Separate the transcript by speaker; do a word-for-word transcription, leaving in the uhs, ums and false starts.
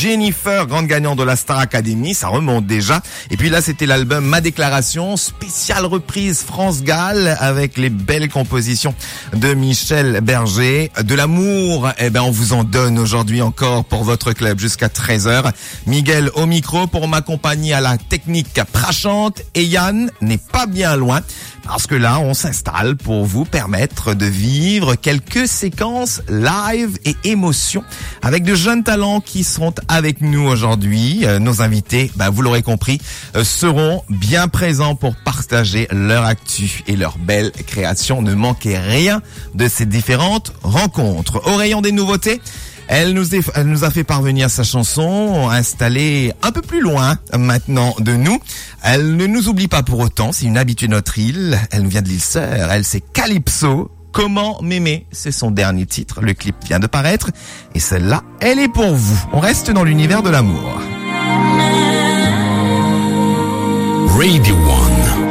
Speaker 1: Jennifer, grande gagnante de la Star Academy, ça remonte déjà. Et puis là, c'était l'album Ma Déclaration, spéciale reprise France Gall avec les belles compositions de Michel Berger. De l'amour, eh ben on vous en donne aujourd'hui encore pour votre club jusqu'à treize heures. Miguel au micro pour m'accompagner à la technique prachante et Yann n'est pas bien loin parce que là, on s'installe pour vous permettre de vivre quelques séquences live et émotions avec de jeunes talents qui seront avec nous aujourd'hui. Euh, nos invités, bah, vous l'aurez compris, euh, seront bien présents pour partager leur actu et leur belle création. Ne manquez rien de ces différentes rencontres. Au rayon des nouveautés, Elle nous, est, elle nous a fait parvenir sa chanson, installée un peu plus loin maintenant de nous. Elle ne nous oublie pas pour autant, c'est une habituée de notre île. Elle nous vient de l'île Sœur, elle c'est Calypso. Comment m'aimer, c'est son dernier titre. Le clip vient de paraître et celle-là, elle est pour vous. On reste dans l'univers de l'amour.
Speaker 2: Radio One.